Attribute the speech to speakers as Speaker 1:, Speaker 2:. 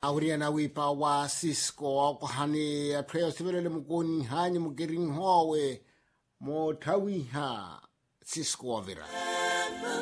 Speaker 1: Auriana wipa wa Cisco kwa hani atreo sibelele mukoni hani mugering howe mo tawiha Cisco avira.